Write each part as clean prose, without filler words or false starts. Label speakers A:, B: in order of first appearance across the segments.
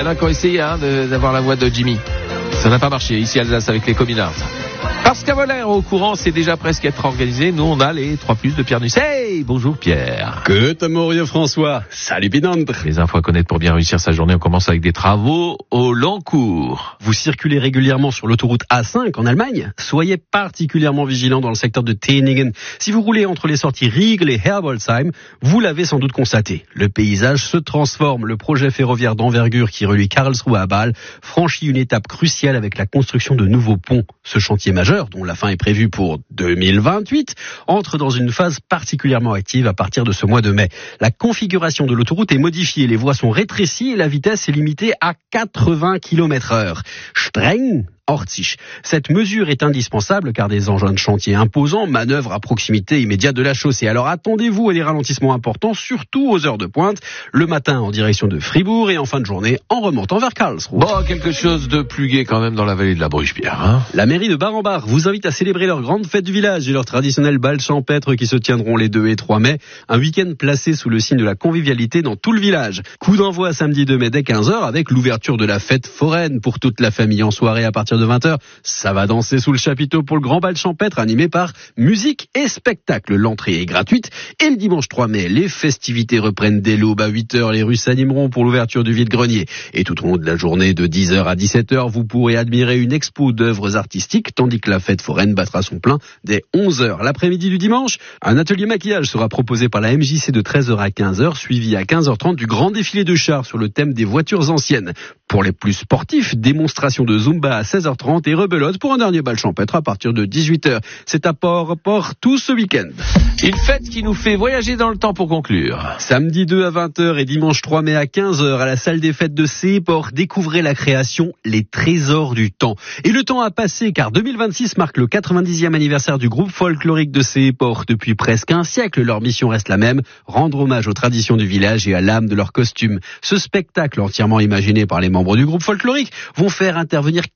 A: en a qui ont essayé d'avoir la voix de Jimmy. Ça n'a pas marché ici à Alsace avec les Communards. Parce qu'Avoler au courant, c'est déjà presque être organisé. Nous, on a les 3+ de Pierre Nuss. Hey, bonjour Pierre.
B: Guten Morgen François. Salut Pinandre.
A: Les infos à connaître pour bien réussir sa journée. On commence avec des travaux au long cours.
B: Vous circulez régulièrement sur l'autoroute A5 en Allemagne? Soyez particulièrement vigilants dans le secteur de Teningen. Si vous roulez entre les sorties Riegel et Herbolzheim, vous l'avez sans doute constaté. Le paysage se transforme. Le projet ferroviaire d'envergure qui relie Karlsruhe à Bâle franchit une étape cruciale avec la construction de nouveaux ponts. Ce chantier majeur, dont la fin est prévue pour 2028, entre dans une phase particulièrement active à partir de ce mois de mai. La configuration de l'autoroute est modifiée, les voies sont rétrécies et la vitesse est limitée à 80 km/h. Streng Ortich. Cette mesure est indispensable car des engins de chantier imposants manœuvrent à proximité immédiate de la chaussée. Alors attendez-vous à des ralentissements importants, surtout aux heures de pointe, le matin en direction de Fribourg et en fin de journée en remontant vers Karlsruhe.
A: Bon, quelque chose de plus gai quand même dans la vallée de la Bruche, Pierre.
B: La mairie de Bar-en-Bar vous invite à célébrer leur grande fête du village et leur traditionnel bal champêtre qui se tiendront les 2 et 3 mai. Un week-end placé sous le signe de la convivialité dans tout le village. Coup d'envoi samedi 2 mai dès 15h avec l'ouverture de la fête foraine pour toute la famille en soirée à partir de 20h. Ça va danser sous le chapiteau pour le grand bal champêtre animé par musique et spectacle. L'entrée est gratuite et le dimanche 3 mai, les festivités reprennent dès l'aube à 8h. Les rues s'animeront pour l'ouverture du vide-grenier. Et tout au long de la journée de 10h à 17h, vous pourrez admirer une expo d'œuvres artistiques tandis que la fête foraine battra son plein dès 11h. L'après-midi du dimanche, un atelier maquillage sera proposé par la MJC de 13h à 15h, suivi à 15h30 du grand défilé de chars sur le thème des voitures anciennes. Pour les plus sportifs, démonstration de Zumba à 16h30 et rebelote pour un dernier bal champêtre à partir de 18h. C'est à Port tout ce week-end.
A: Une fête qui nous fait voyager dans le temps pour conclure.
B: Samedi 2 à 20h et dimanche 3 mai à 15h à la salle des fêtes de Seeport, découvrez la création Les Trésors du Temps. Et le temps a passé car 2026 marque le 90e anniversaire du groupe folklorique de Seeport. Depuis presque un siècle, leur mission reste la même, rendre hommage aux traditions du village et à l'âme de leurs costumes. Ce spectacle entièrement imaginé par les membres du groupe folklorique vont faire intervenir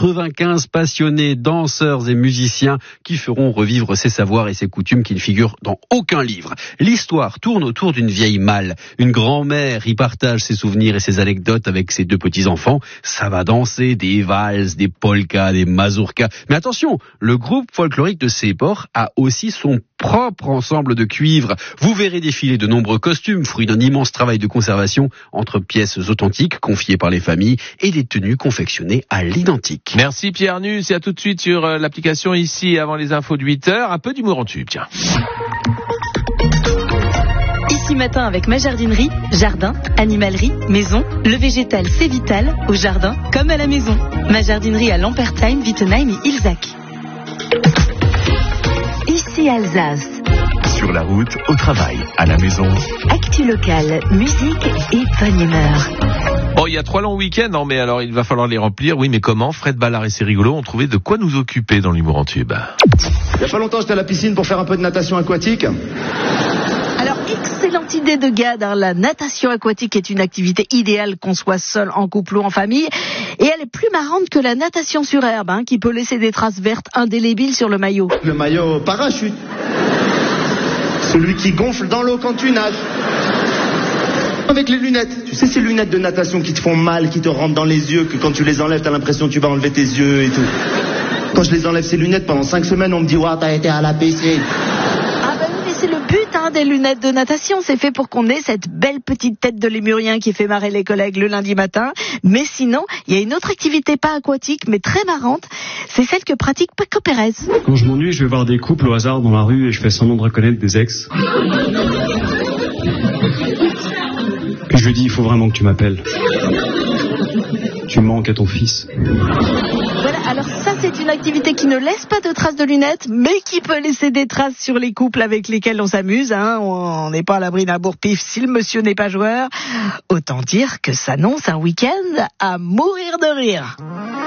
B: 95 passionnés, danseurs et musiciens qui feront revivre ces savoirs et ces coutumes qui ne figurent dans aucun livre. L'histoire tourne autour d'une vieille malle. Une grand-mère y partage ses souvenirs et ses anecdotes avec ses 2 petits-enfants. Ça va danser des valses, des polkas, des mazurkas. Mais attention, le groupe folklorique de Seeport a aussi son propre ensemble de cuivre. Vous verrez défiler de nombreux costumes, fruits d'un immense travail de conservation entre pièces authentiques confiées par les familles et des tenues confectionnées à l'identique.
A: Merci Pierre Nuss, et à tout de suite sur l'application ici avant les infos de 8h. Un peu d'humour en tube, tiens.
C: Ici matin avec ma jardinerie, jardin, animalerie, maison, le végétal c'est vital, au jardin comme à la maison. Ma jardinerie à Lampertheim, Wittenheim et Ilzac. Ici Alsace.
D: Sur la route, au travail, à la maison.
C: Actu locale, musique et bonne humeur.
A: Bon, il y a 3 longs week-ends, non, mais alors il va falloir les remplir. Oui, mais comment? Fred Ballard et ses rigolos ont trouvé de quoi nous occuper dans l'humour en tube.
E: Il n'y a pas longtemps, j'étais à la piscine pour faire un peu de natation aquatique.
C: Alors, excellente idée de Gad, la natation aquatique est une activité idéale qu'on soit seul, en couple ou en famille. Et elle est plus marrante que la natation sur herbe, qui peut laisser des traces vertes indélébiles sur le maillot.
E: Le maillot parachute. Celui qui gonfle dans l'eau quand tu nages. Avec les lunettes. Tu sais, ces lunettes de natation qui te font mal, qui te rentrent dans les yeux, que quand tu les enlèves, t'as l'impression que tu vas enlever tes yeux et tout. Quand je les enlève, ces lunettes, pendant 5 semaines, on me dit « Ouah, t'as été à la piscine ».
C: Ah ben oui, mais c'est le but des lunettes de natation. C'est fait pour qu'on ait cette belle petite tête de lémurien qui fait marrer les collègues le lundi matin. Mais sinon, il y a une autre activité pas aquatique, mais très marrante. C'est celle que pratique Paco Pérez.
F: Quand je m'ennuie, je vais voir des couples au hasard dans la rue et je fais semblant de reconnaître des ex. Puis je lui dis, il faut vraiment que tu m'appelles. Tu manques à ton fils.
C: Voilà, alors ça c'est une activité qui ne laisse pas de traces de lunettes, mais qui peut laisser des traces sur les couples avec lesquels on s'amuse. On n'est pas à l'abri d'un bourre-pif si le monsieur n'est pas joueur. Autant dire que s'annonce un week-end à mourir de rire.